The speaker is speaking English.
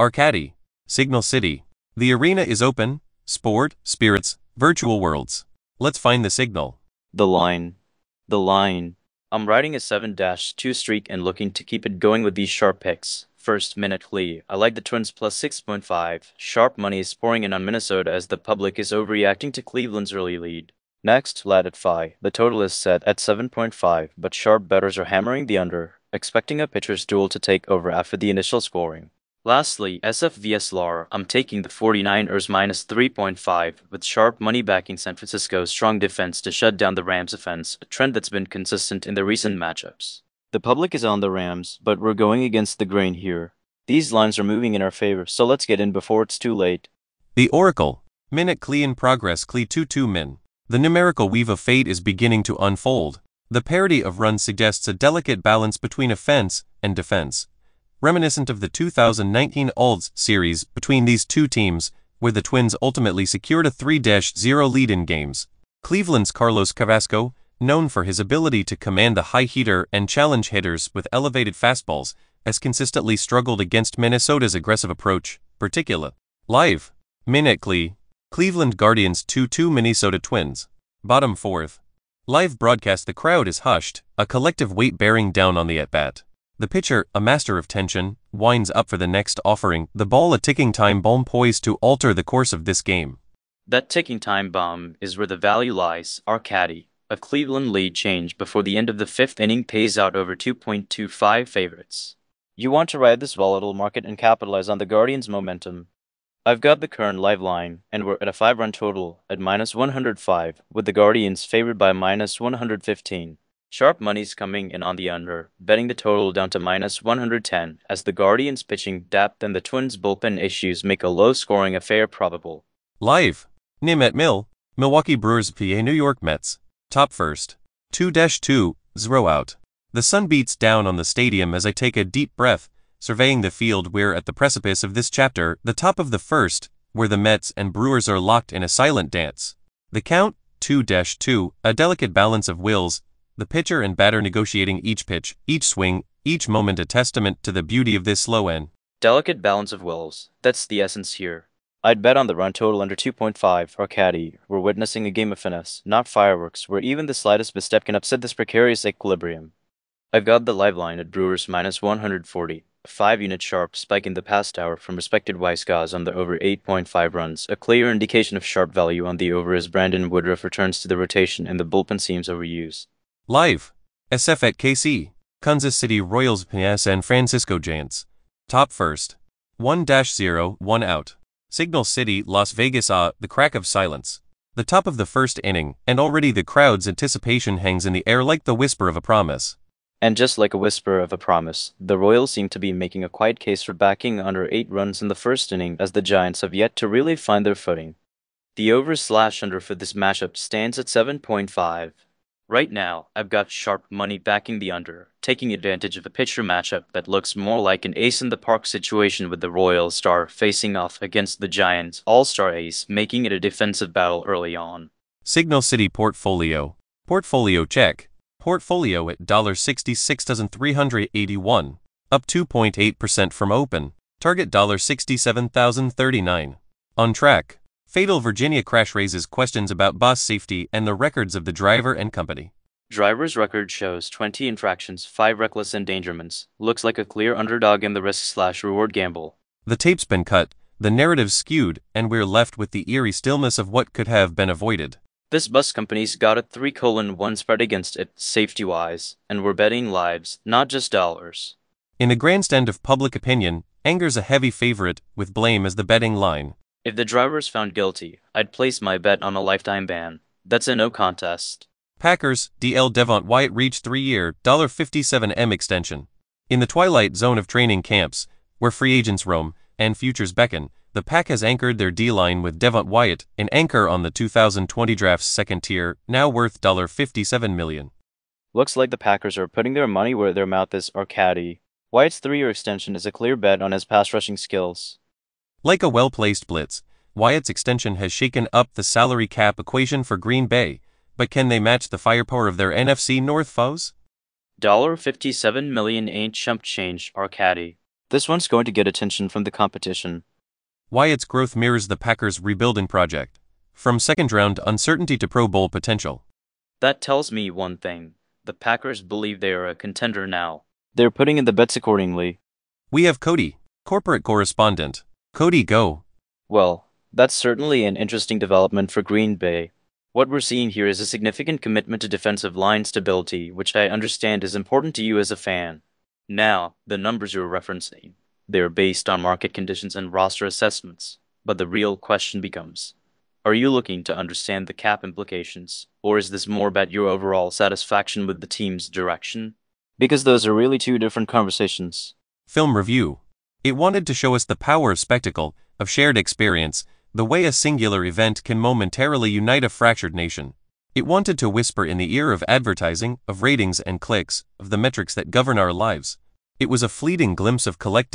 Arcady. Signal City. The arena is open. Sport, spirits, virtual worlds. Let's find the signal. The line. The line. I'm riding a 7-2 streak and looking to keep it going with these sharp picks. First, Minute Lee. I like the Twins plus 6.5. Sharp money is pouring in on Minnesota as the public is overreacting to Cleveland's early lead. Next, Latify. The total is set at 7.5, but sharp bettors are hammering the under, expecting a pitcher's duel to take over after the initial scoring. Lastly, SF vs LAR. I'm taking the 49ers minus 3.5, with sharp money backing San Francisco's strong defense to shut down the Rams' offense, a trend that's been consistent in the recent matchups. The public is on the Rams, but we're going against the grain here. These lines are moving in our favor, so let's get in before it's too late. The Oracle. Minute Cle in progress Cle 2-2 min. The numerical weave of fate is beginning to unfold. The parity of runs suggests a delicate balance between offense and defense, reminiscent of the 2019 Olds series between these two teams, where the Twins ultimately secured a 3-0 lead in games. Cleveland's Carlos Carrasco, known for his ability to command the high heater and challenge hitters with elevated fastballs, has consistently struggled against Minnesota's aggressive approach, particularly. Live. Minute Cle. Cleveland Guardians 2-2 Minnesota Twins. Bottom fourth. Live broadcast. The crowd is hushed, a collective weight bearing down on the at-bat. The pitcher, a master of tension, winds up for the next offering, the ball a ticking time bomb poised to alter the course of this game. That ticking time bomb is where the value lies. Arcady. A Cleveland lead change before the end of the fifth inning pays out over 2.25 favorites. You want to ride this volatile market and capitalize on the Guardians' momentum. I've got the current live line, and we're at a 5-run total at minus 105, with the Guardians favored by minus 115. Sharp money's coming in on the under, betting the total down to minus 110, as the Guardians' pitching depth and the Twins' bullpen issues make a low-scoring affair probable. Live. Nim at Mill. Milwaukee Brewers PA New York Mets. Top first. 2-2, 0 out. The sun beats down on the stadium as I take a deep breath, surveying the field. We're at the precipice of this chapter, the top of the first, where the Mets and Brewers are locked in a silent dance. The count, 2-2, a delicate balance of wills, the pitcher and batter negotiating each pitch, each swing, each moment, a testament to the beauty of this slow end. Delicate balance of wills, that's the essence here. I'd bet on the run total under 2.5, Arcady. We're witnessing a game of finesse, not fireworks, where even the slightest misstep can upset this precarious equilibrium. I've got the live line at Brewers minus 140. A 5-unit sharp spike in the past hour from respected Wyscas on the over 8.5 runs, a clear indication of sharp value on the over as Brandon Woodruff returns to the rotation and the bullpen seems overused. Live. SF at KC. Kansas City Royals vs San Francisco Giants. Top first. 1-0, 1 out. Signal City, Las Vegas. The crack of silence. The top of the first inning, and already the crowd's anticipation hangs in the air like the whisper of a promise. And just like a whisper of a promise, the Royals seem to be making a quiet case for backing under 8 runs in the first inning, as the Giants have yet to really find their footing. The over/under for this matchup stands at 7.5. Right now, I've got sharp money backing the under, taking advantage of a pitcher matchup that looks more like an ace-in-the-park situation, with the Royals star facing off against the Giants' all-star ace, making it a defensive battle early on. Signal City Portfolio. Portfolio check. Portfolio at $66,381, up 2.8% from open. Target $67,039. On track. Fatal Virginia crash raises questions about bus safety and the records of the driver and company. Driver's record shows 20 infractions, 5 reckless endangerments. Looks like a clear underdog in the risk/reward gamble. The tape's been cut, the narrative skewed, and we're left with the eerie stillness of what could have been avoided. This bus company's got a 3:1 spread against it, safety-wise, and we're betting lives, not just dollars. In a grandstand of public opinion, anger's a heavy favorite, with blame as the betting line. If the driver's found guilty, I'd place my bet on a lifetime ban. That's a no contest. Packers, DL Devont Wyatt reached 3-year, $57M extension. In the twilight zone of training camps, where free agents roam and futures beckon, the Pack has anchored their D-line with Devont Wyatt, an anchor on the 2020 draft's second tier, now worth $57 million. Looks like the Packers are putting their money where their mouth is. Arcady. Wyatt's 3-year extension is a clear bet on his pass rushing skills. Like a well-placed blitz, Wyatt's extension has shaken up the salary cap equation for Green Bay, but can they match the firepower of their NFC North foes? $57 million ain't chump change, Arcady. This one's going to get attention from the competition. Why its growth mirrors the Packers' rebuilding project. From second-round uncertainty to Pro Bowl potential. That tells me one thing. The Packers believe they are a contender now. They're putting in the bets accordingly. We have Cody, corporate correspondent. Cody, go. Well, that's certainly an interesting development for Green Bay. What we're seeing here is a significant commitment to defensive line stability, which I understand is important to you as a fan. Now, the numbers you're referencing, they're based on market conditions and roster assessments. But the real question becomes, are you looking to understand the cap implications, or is this more about your overall satisfaction with the team's direction? Because those are really two different conversations. Film review. It wanted to show us the power of spectacle, of shared experience, the way a singular event can momentarily unite a fractured nation. It wanted to whisper in the ear of advertising, of ratings and clicks, of the metrics that govern our lives. It was a fleeting glimpse of collective